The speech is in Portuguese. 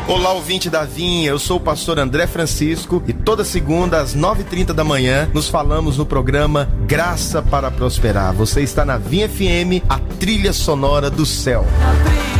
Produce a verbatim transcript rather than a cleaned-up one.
Olá, ouvinte da Vinha, eu sou o pastor André Francisco e toda segunda às nove e trinta da manhã nos falamos no programa Graça para Prosperar. Você está na Vinha F M, a trilha sonora do céu.